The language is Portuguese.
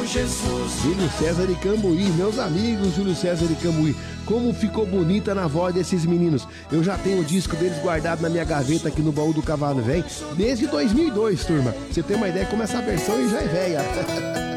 com Jesus. Júlio César e Cambuí, meus amigos, Júlio César e Cambuí, como ficou bonita na voz desses meninos. Eu já tenho o disco deles guardado na minha gaveta aqui no baú do Cavalo Velho desde 2002, turma. Você tem uma ideia como essa versão já é velha.